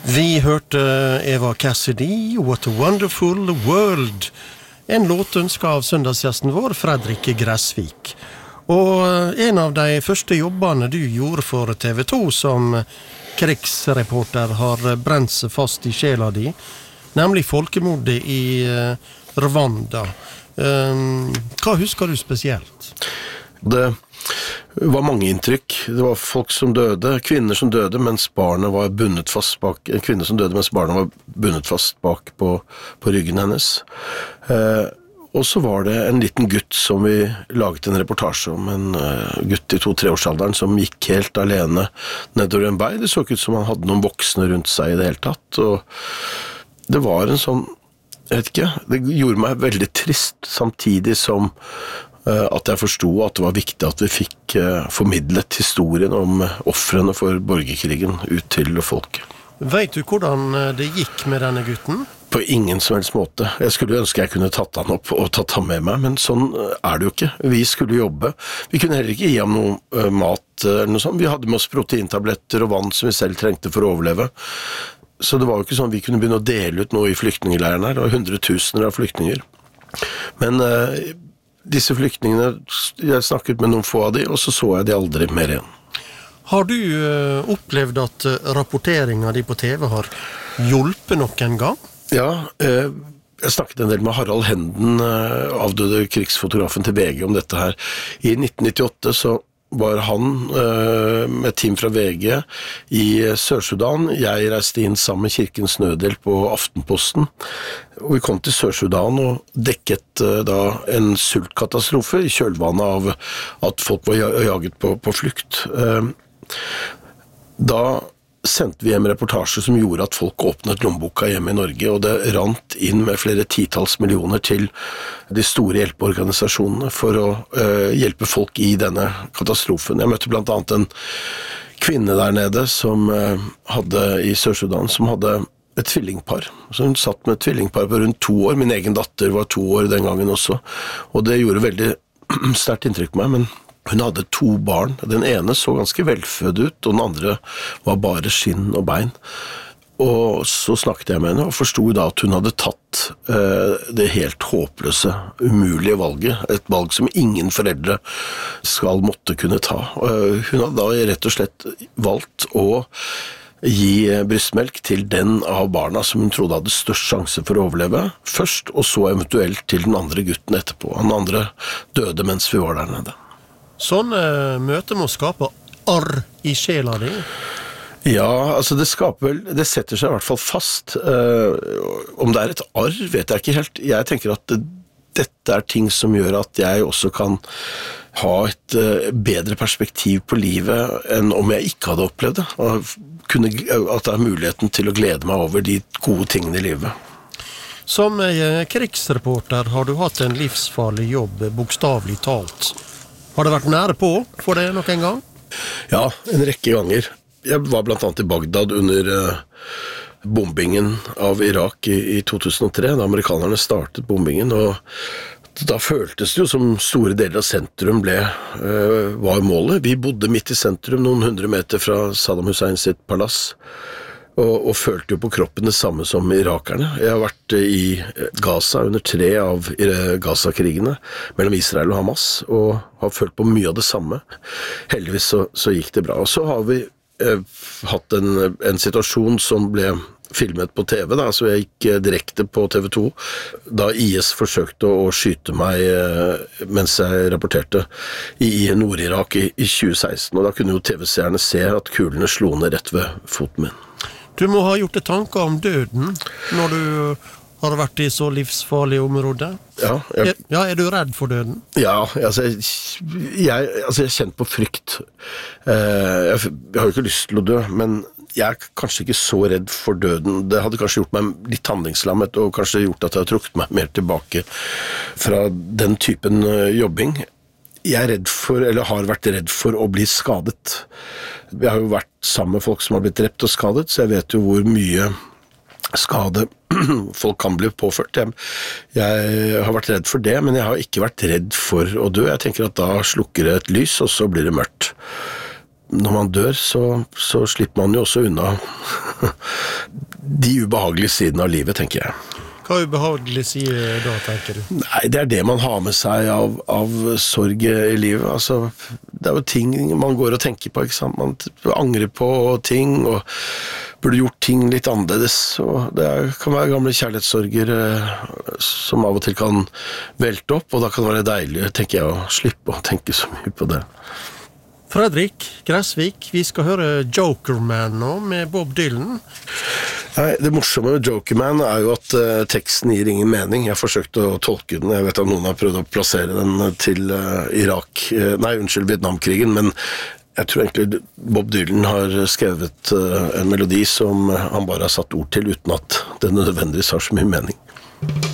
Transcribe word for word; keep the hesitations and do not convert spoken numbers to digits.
Vi hørte Eva Cassidy, What a Wonderful World, en låt ønsket av søndagsgjesten vår, Fredrik Gressvik. Og en av de første jobbene du gjorde for T V to som krigsreporter har brent seg fast i sjela di, nemlig folkemordet i Rwanda. Hva husker du spesielt? Det var mange inntrykk. Det var folk som døde, kvinner som døde, mens barnet var bundet fast bak, en kvinne som døde mens barnet var bundet fast bak på, på ryggen hennes. Eh, og så var det en liten gutt som vi laget en reportasje om, en uh, gutt i to-tre-årsalderen som gikk helt alene nedover en vei. Det så ikke ut som han hadde noen voksne rundt seg i det hele tatt, og det var en sånn, jeg vet ikke, det gjorde meg veldig trist, samtidig som at jeg forstod at det var viktig at vi fikk formidlet historien om offrene for borgerkrigen ut til folket. Vet du hvordan det gikk med denne gutten? På ingen som helst måte. Jeg skulle ønske jeg kunne tatt han opp og tatt han med meg, men sånn er det jo ikke. Vi skulle jobbe. Vi kunne heller ikke gi ham noe mat eller noe sånt. Vi hadde med oss proteintabletter og vann som vi selv trengte for å overleve. Så det var jo ikke sånn vi kunne begynne å dele ut noe i flyktningleiren her. Det var hundretusener av flyktninger. Men disse flyktningene, jeg snakket med noen få av de, og så så jeg de aldri mer igjen. Har du uh, opplevd at uh, rapporteringen de på T V har hjulpet noen gang? Ja, uh, jeg snakket en del med Harald Henden, uh, avdøde krigsfotografen til V G, om dette her. I nitten nittiåtte så var han uh, med team fra V G i Sør-Sudan. Jeg reiste inn sammen med Kirkens Nødhjelp på Aftenposten, og vi kom til Sør-Sudan og dekket uh, da en sultkatastrofe i kjølvannet av at folk var jaget på, på flukt. Uh, da sendte vi hjem reportasjer som gjorde at folk åpnet lommeboka hjemme i Norge, og det rant inn med flere titals millioner til de store hjelpeorganisasjonene for å uh, hjelpe folk i denne katastrofen. Jeg møtte blant annet en kvinne der nede som uh, hadde i Sør-Sudan, som hadde et tvillingpar. Så hun satt med et tvillingpar på rundt to år. Min egen datter var to år den gangen også, og det gjorde veldig sterkt inntrykk på meg, men hun hadde to barn. Den ene så ganske velfødd ut, og den andre var bare skinn og bein. Og så snakket jeg med henne, og forstod da at hun hadde tatt eh, det helt håpløse, umulige valget. Et valg som ingen foreldre skal måtte kunne ta. Uh, hun hadde da rett og slett valgt å gi brystmelk til den av barna som hun trodde hadde størst sjanse for å overleve først, og så eventuelt til den andre gutten etterpå. Han andre døde mens vi var der nede. Sånn uh, møte må skape arr i sjela di? Ja, altså det skaper vel, det setter seg i hvert fall fast. Uh, om det er et arr, vet jeg ikke helt. Jeg tenker at det, dette er ting som gjør at jeg også kan ha et uh, bedre perspektiv på livet enn om jeg ikke hadde opplevd det. Og kunne, at det er muligheten til å glede meg over de gode tingene i livet. Som uh, krigsreporter har du hatt en livsfarlig jobb, bokstavelig talt. Har det vært nære på for det noen gang? Ja, en rekke ganger. Jeg var blant annet i Bagdad under uh, bombingen av Irak i, i to tusen og tre, da amerikanerne startet bombingen, og da føltes det jo som store deler av sentrum ble, uh, var målet. Vi bodde midt i sentrum, noen hundre meter fra Saddam Hussein sitt palass, og, og følte jo på kroppen det samme som irakerne. Jeg har vært i Gaza under tre av Gaza-krigene mellom Israel og Hamas, og har følt på mye av det samme. Heldigvis så, så gikk det bra. Og så har vi eh, hatt en, en situasjon som ble filmet på T V, da, så jeg gikk direkte på T V to, da I S forsøkte å, å skyte meg eh, mens jeg rapporterte i Nord-Irak i, i tjue seksten, og da kunne jo T V-seerne se at kulene slo ned rett ved foten min. Du må ha gjort deg tanker om døden når du har vært i så livsfarlige områder. Ja, jeg, ja, er du redd for døden? Ja, altså jeg, jeg, altså jeg kjenner på frykt. Eh, jeg, jeg har jo ikke lyst til å dø, men jeg er kanskje ikke så redd for døden. Det hadde kanskje gjort meg litt handlingslammet, og kanskje gjort at jeg har trukket meg mer tilbake fra den typen jobbing. Jeg er redd for, eller har vært redd for å bli skadet. Jeg har jo vært sammen med folk som har blitt drept og skadet, så jeg vet jo hvor mye skade folk kan bli påført. Jeg, jeg har vært redd for det, men jeg har ikke vært redd for å dø. Jeg tenker at da slukker det et lys, og så blir det mørkt. Når man dør, så, så slipper man jo også unna de ubehagelige sidene av livet, tenker jeg. Hva ubehagelig sier da, tenker du? Nei, det er det man har med seg av, av sorg i livet. Altså, det er jo ting man går og tenker på, ikke sant? Man angrer på ting, og burde gjort ting litt annerledes. Og det er, kan være gamle kjærlighetssorger eh, som av og til kan velte opp, og da kan det være deilig, tenker jeg, å slippe å tenke så mye på det. Fredrik Gressvik, vi skal høre Jokerman nå med Bob Dylan. Nei, det morsomme med Jokerman er jo at uh, teksten gir ingen mening. Jeg forsøkte å tolke den. Jeg vet at noen har prøvd å plassere den til uh, Irak, uh, nei, unnskyld, Vietnamkrigen, men jeg tror egentlig Bob Dylan har skrevet uh, en melodi som han bare har satt ord til, uten at det nødvendigvis har så mye mening.